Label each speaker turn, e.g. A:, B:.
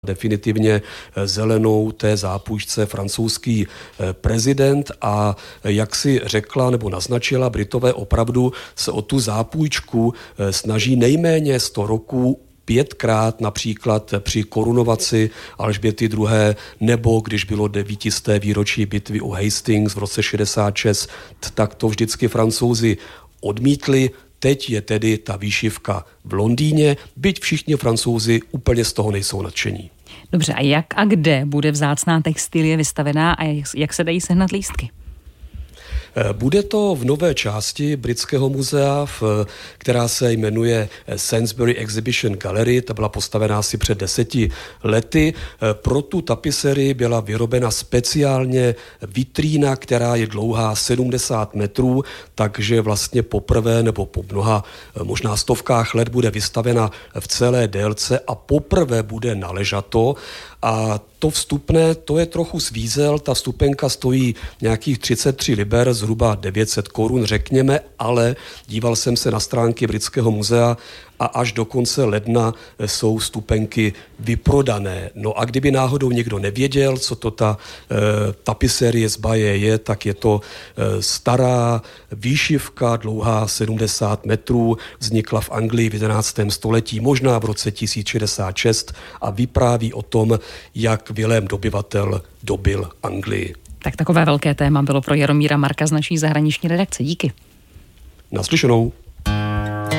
A: definitivně zelenou té zápůjčce francouzský prezident a jak si řekla nebo naznačila, Britové opravdu se o tu zápůjčku snaží nejméně 100 roků 5krát, například při korunovaci Alžběty II. Nebo když bylo 900. výročí bitvy u Hastings v roce 66, tak to vždycky Francouzi odmítli. Teď je tedy ta výšivka v Londýně, byť všichni Francouzi úplně z toho nejsou nadšení.
B: Dobře, a jak a kde bude vzácná textilie vystavená a jak se dají sehnat lístky?
A: Bude to v nové části Britského muzea, která se jmenuje Sainsbury Exhibition Gallery. Ta byla postavená asi před 10 lety. Pro tu tapiserii byla vyrobena speciálně vitrína, která je dlouhá 70 metrů, takže vlastně poprvé nebo po mnoha, možná stovkách let bude vystavena v celé délce a poprvé bude naležato. A to vstupné, to je trochu svízel, ta vstupenka stojí nějakých 33 liber, zhruba 900 korun, řekněme, ale díval jsem se na stránky Britského muzea a až do konce ledna jsou vstupenky vyprodané. No a kdyby náhodou někdo nevěděl, co to ta tapiserie z Baye je, tak je to stará výšivka, dlouhá 70 metrů, vznikla v Anglii v 11. století, možná v roce 1066 a vypráví o tom, jak Vilém Dobyvatel dobyl Anglii.
B: Tak takové velké téma bylo pro Jaromíra Marka z naší zahraniční redakce. Díky.
A: Naslyšenou.